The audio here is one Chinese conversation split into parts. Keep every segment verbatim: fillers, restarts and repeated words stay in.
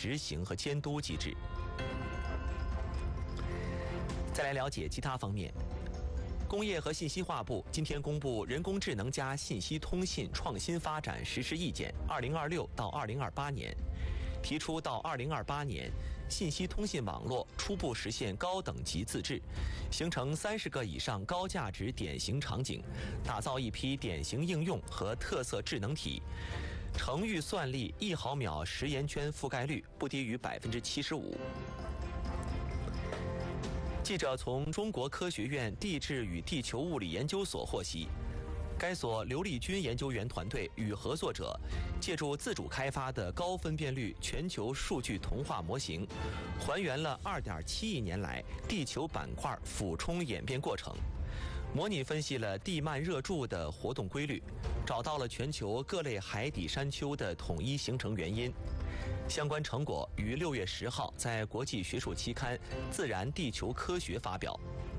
执行和监督机制。再来了解其他方面。工业和信息化部今天公布《人工智能加信息通信创新发展实施意见（二零二六到二零二八年）》，提出到二零二八年，信息通信网络初步实现高等级自治，形成三十个以上高价值典型场景，打造一批典型应用和特色智能体。程域算力一毫秒时延圈覆盖率不低于百分之七十五。记者从中国科学院地质与地球物理研究所获悉，该所刘立军研究员团队与合作者借助自主开发的高分辨率全球数据同化模型，还原了 二点七亿年来地球板块俯冲演变过程，模拟分析了地幔热柱的活动规律，找到了全球各类海底山丘的统一形成原因。相关成果于六月十号在国际学术期刊《自然地球科学》发表。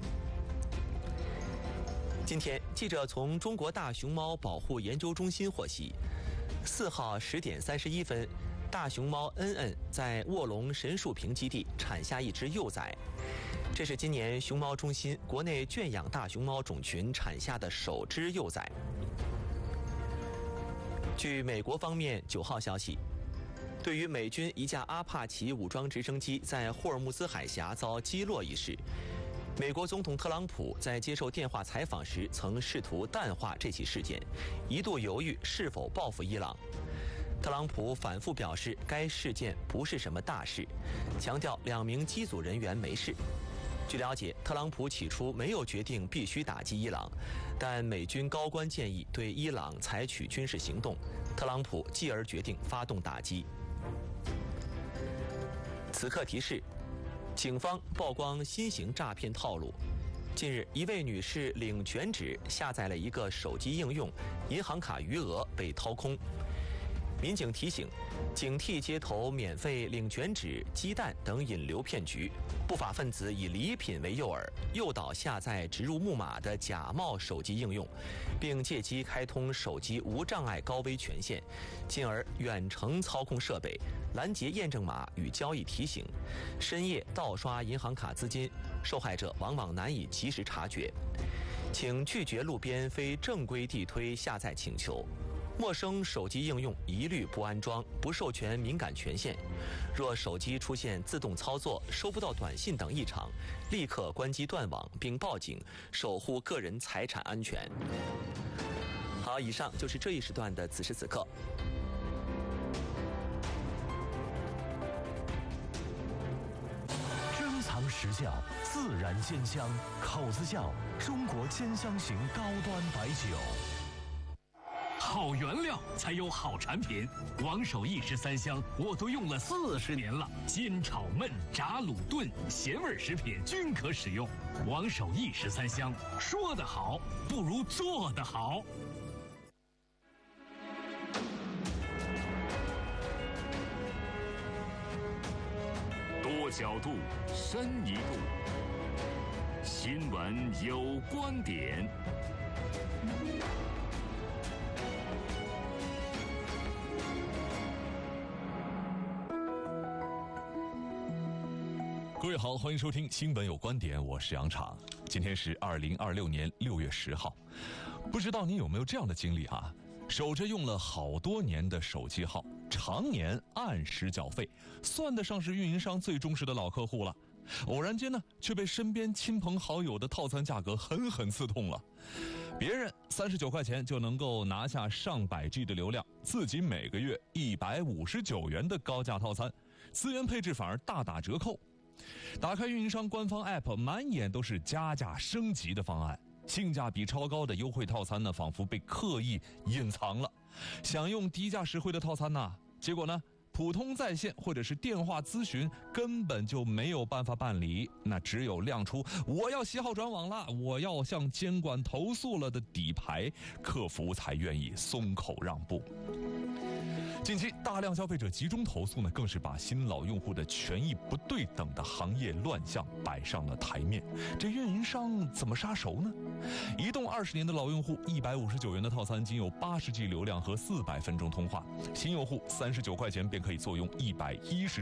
今天，记者从中国大熊猫保护研究中心获悉，四号十点三十一分，大熊猫恩恩在卧龙神树坪基地产下一只幼崽，这是今年熊猫中心国内圈养大熊猫种群产下的首只幼崽。据美国方面九号消息，对于美军一架阿帕奇武装直升机在霍尔木兹海峡遭击落一事，美国总统特朗普在接受电话采访时曾试图淡化这起事件，一度犹豫是否报复伊朗。特朗普反复表示该事件不是什么大事，强调两名机组人员没事。据了解，特朗普起初没有决定必须打击伊朗，但美军高官建议对伊朗采取军事行动，特朗普继而决定发动打击。此刻提示：警方曝光新型诈骗套路。近日，一位女士领全纸下载了一个手机应用，银行卡余额被掏空。民警提醒，警惕街头免费领全纸、鸡蛋等引流骗局。不法分子以礼品为诱饵，诱导下载植入木马的假冒手机应用，并借机开通手机无障碍高危权限，进而远程操控设备，拦截验证码与交易提醒，深夜盗刷银行卡资金，受害者往往难以及时察觉。请拒绝路边非正规地推下载请求。陌生手机应用一律不安装，不授权敏感权限。若手机出现自动操作、收不到短信等异常，立刻关机断网并报警，守护个人财产安全。好，以上就是这一时段的此时此刻。 珍藏时效，自然鲜香，口子窖中国兼香型高端白酒。 好原料才有好产品，王守义十三香我都用了四十年了，煎炒焖炸卤炖咸味食品均可使用。王守义十三香，说得好不如做得好。多角度，深一度，新闻有观点。 各位好，欢迎收听新闻有观点，我是杨昶。今天是二零二六年六月十号，不知道你有没有这样的经历啊？守着用了好多年的手机号，常年按时缴费，算得上是运营商最忠实的老客户了。偶然间呢，却被身边亲朋好友的套餐价格狠狠刺痛了。别人三十九块钱就能够拿下上百 G 的流量，自己每个月一百五十九元的高价套餐，资源配置反而大打折扣。打开运营商官方 App， 满眼都是加价升级的方案，性价比超高的优惠套餐呢，仿佛被刻意隐藏了。想用低价实惠的套餐呢，结果呢，普通在线或者是电话咨询根本就没有办法办理，那只有亮出我要携号转网了，我要向监管投诉了的底牌，客服才愿意松口让步。近期大量消费者集中投诉呢，更是把新老用户的权益不对等的行业乱象摆上了台面。这运营商怎么杀熟呢？移动二十年的老用户一百五十九元的套餐仅有八十 G 流量和四百分钟通话，新用户三十九块钱便可以坐拥一百一十